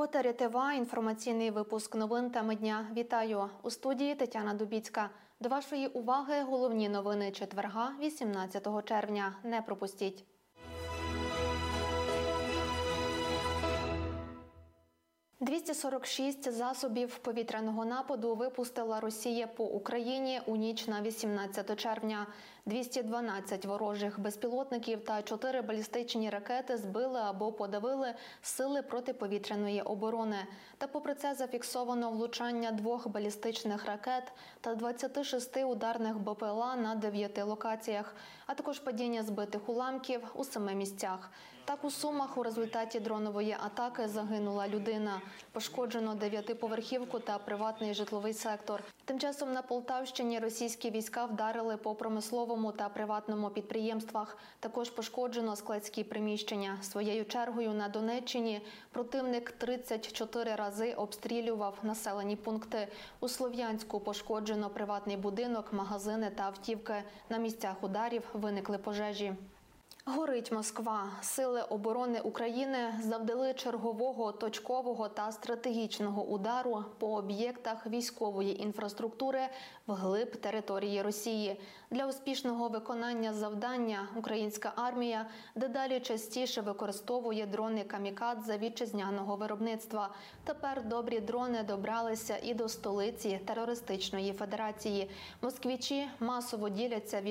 етері ТВА інформаційний випуск новин теми дня. Вітаю! У студії Тетяна Дубіцька. До вашої уваги головні новини четверга, 18 червня. Не пропустіть. «246 засобів повітряного нападу випустила Росія по Україні у ніч на 18 червня. 212 ворожих безпілотників та 4 балістичні ракети збили або подавили сили протиповітряної оборони. Та попри це зафіксовано влучання 2 балістичних ракет та 26 ударних БПЛА на 9 локаціях, а також падіння збитих уламків у 7 місцях. Так у Сумах у результаті дронової атаки загинула людина. Пошкоджено 9-поверхівку та приватний житловий сектор. Тим часом на Полтавщині російські війська вдарили по промисловому та приватному підприємствах. Також пошкоджено складські приміщення. Своєю чергою на Донеччині противник 34 рази обстрілював населені пункти. У Слов'янську пошкоджено приватний будинок, магазини та автівки. На місцях ударів виникли пожежі. Горить Москва. Сили оборони України завдали чергового точкового та стратегічного удару по об'єктах військової інфраструктури вглиб території Росії. Для успішного виконання завдання українська армія дедалі частіше використовує дрони камікадзе вітчизняного виробництва. Тепер добрі дрони добралися і до столиці терористичної федерації. Москвичі масово діляться